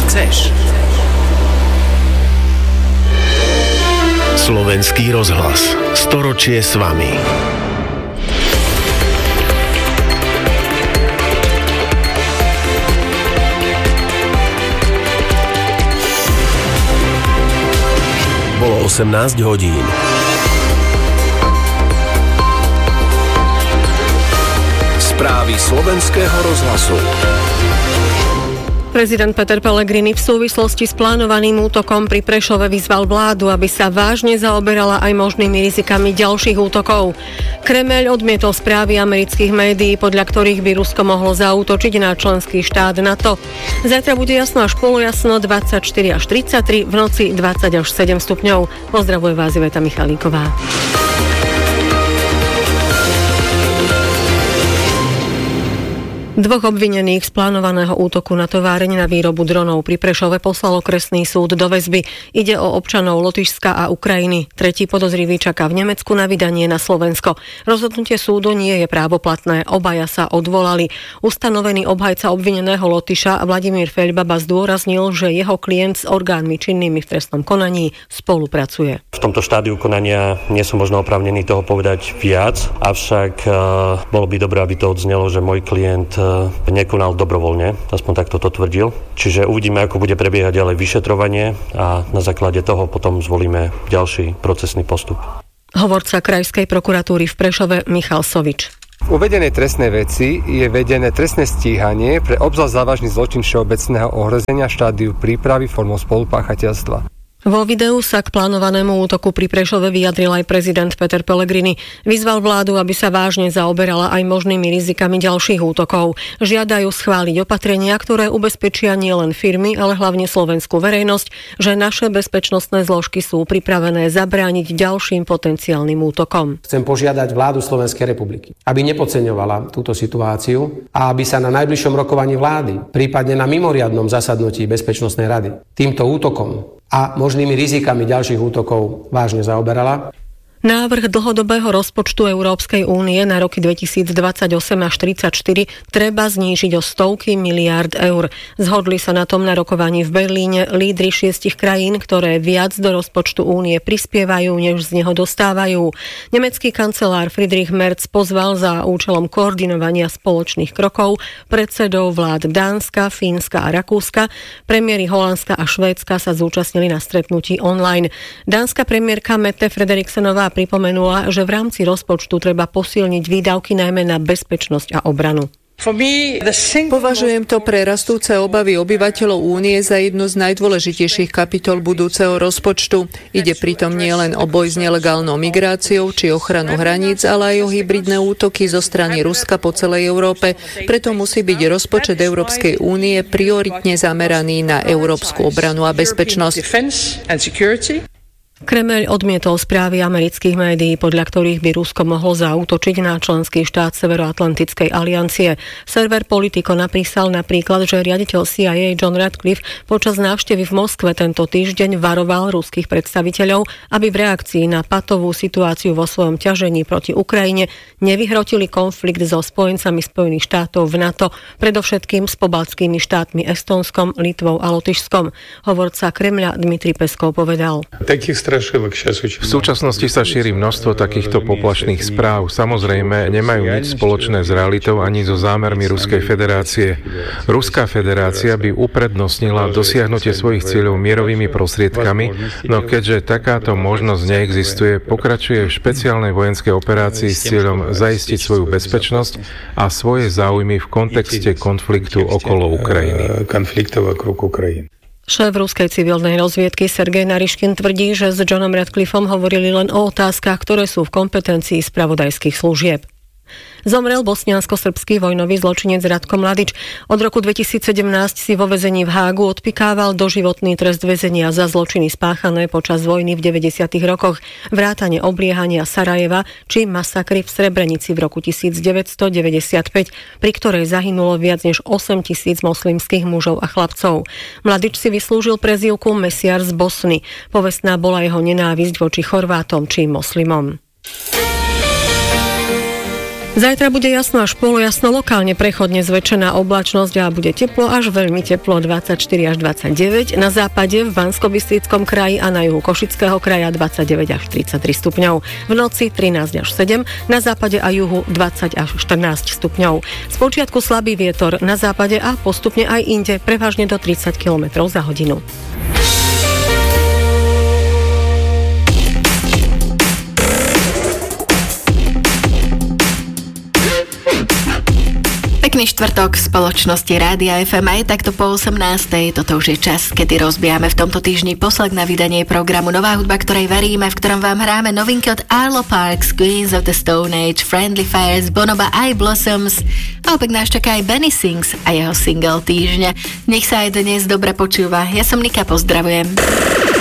chceš. Slovenský rozhlas. Storočie s vami. Bolo 18 hodín. Správy slovenského rozhlasu. Prezident Peter Pellegrini v súvislosti s plánovaným útokom pri Prešove vyzval vládu, aby sa vážne zaoberala aj možnými rizikami ďalších útokov. Kremeľ odmietol správy amerických médií, podľa ktorých by Rusko mohlo zaútočiť na členský štát NATO. Zajtra bude jasno až polojasno, 24 až 33, v noci 20 až 7 stupňov. Pozdravuje vás Iveta Michalíková. Dvoch obvinených z plánovaného útoku na továreň na výrobu dronov pri Prešove poslal okresný súd do väzby. Ide o občanov Lotyšska a Ukrajiny. Tretí podozrivý čaká v Nemecku na vydanie na Slovensko. Rozhodnutie súdu nie je právoplatné. Obaja sa odvolali. Ustanovený obhajca obvineného Lotyša Vladimír Feľbaba zdôraznil, že jeho klient s orgánmi činnými v trestnom konaní spolupracuje. V tomto štádiu konania nie som možno oprávnený toho povedať viac, avšak bolo by dobré, aby to odznelo, že môj klient nekonal dobrovoľne, aspoň takto to tvrdil. Čiže uvidíme, ako bude prebiehať ďalej vyšetrovanie a na základe toho potom zvolíme ďalší procesný postup. Hovorca Krajskej prokuratúry v Prešove Michal Sovič. V uvedenej trestnej veci je vedené trestné stíhanie pre obzvlášť závažný zločin všeobecného ohrozenia štádiu prípravy formou spolupáchateľstva. Vo videu sa k plánovanému útoku pri Prešove vyjadril aj prezident Peter Pellegrini. Vyzval vládu, aby sa vážne zaoberala aj možnými rizikami ďalších útokov. Žiadajú schváliť opatrenia, ktoré ubezpečia nielen firmy, ale hlavne slovenskú verejnosť, že naše bezpečnostné zložky sú pripravené zabrániť ďalším potenciálnym útokom. Chcem požiadať vládu Slovenskej republiky, aby nepodceňovala túto situáciu a aby sa na najbližšom rokovaní vlády, prípadne na mimoriadnom zasadnutí Bezpečnostnej rady, týmto útokom a možnými rizikami ďalších útokov vážne zaoberala. Návrh dlhodobého rozpočtu Európskej únie na roky 2028 až 2034 treba znížiť o stovky miliárd eur. Zhodli sa na tom na rokovaní v Berlíne lídri 6 krajín, ktoré viac do rozpočtu únie prispievajú, než z neho dostávajú. Nemecký kancelár Friedrich Merz pozval za účelom koordinovania spoločných krokov predsedov vlád Dánska, Fínska a Rakúska. Premiéri Holandska a Švédska sa zúčastnili na stretnutí online. Dánska premiérka Mette Frederiksenová pripomenula, že v rámci rozpočtu treba posilniť výdavky najmä na bezpečnosť a obranu. Považujem to pre rastúce obavy obyvateľov únie za jednu z najdôležitejších kapitol budúceho rozpočtu. Ide pritom nielen o boj s nelegálnou migráciou či ochranu hraníc, ale aj o hybridné útoky zo strany Ruska po celej Európe. Preto musí byť rozpočet Európskej únie prioritne zameraný na európsku obranu a bezpečnosť. Kremeľ odmietol správy amerických médií, podľa ktorých by Rusko mohlo zaútočiť na členský štát Severoatlantickej aliancie. Server Politico napísal napríklad, že riaditeľ CIA John Ratcliffe počas návštevy v Moskve tento týždeň varoval ruských predstaviteľov, aby v reakcii na patovú situáciu vo svojom ťažení proti Ukrajine nevyhrotili konflikt so spojencami Spojených štátov v NATO, predovšetkým s pobaltskými štátmi Estónskom, Litvou a Lotyšskom. Hovorca Kremľa Dmitrij Peskov povedal: V súčasnosti sa šíri množstvo takýchto poplašných správ. Samozrejme, nemajú nič spoločné s realitou ani so zámermi Ruskej federácie. Ruská federácia by uprednostnila dosiahnutie svojich cieľov mierovými prostriedkami, no keďže takáto možnosť neexistuje, pokračuje v špeciálnej vojenskej operácii s cieľom zaistiť svoju bezpečnosť a svoje záujmy v kontexte konfliktu okolo Ukrajiny. Šéf ruskej civilnej rozviedky Sergej Nariškin tvrdí, že s Johnom Ratcliffom hovorili len o otázkach, ktoré sú v kompetencii spravodajských služieb. Zomrel bosniansko-srbský vojnový zločinec Ratko Mladič. Od roku 2017 si vo väzení v Hágu odpikával doživotný trest väzenia za zločiny spáchané počas vojny v 90. rokoch, vrátane obliehania Sarajeva či masakry v Srebrenici v roku 1995, pri ktorej zahynulo viac než 8 000 moslimských mužov a chlapcov. Mladič si vyslúžil prezývku Mesiar z Bosny. Povestná bola jeho nenávisť voči Chorvátom či moslimom. Zajtra bude jasno až polojasno, lokálne prechodne zväčšená oblačnosť a bude teplo až veľmi teplo 24 až 29. Na západe v Banskobystrickom kraji a na juhu Košického kraja 29 až 33 stupňov. V noci 13 až 7, na západe a juhu 20 až 14 stupňov. Spočiatku slabý vietor na západe a postupne aj inde, prevažne do 30 km za hodinu. Pekný štvrtok v spoločnosti Rádia FM aj takto po 18. Toto už je čas, kedy rozbijame v tomto týždni posled na vydanie programu Nová hudba, ktorej veríme, v ktorom vám hráme novinky od Arlo Parks, Queens of the Stone Age, Friendly Fires, Bonoba aj Blossoms a opäť nás čaká aj Benny Sings a jeho single týždňa. Nech sa aj dnes dobre počúva. Ja som Nika, pozdravujem.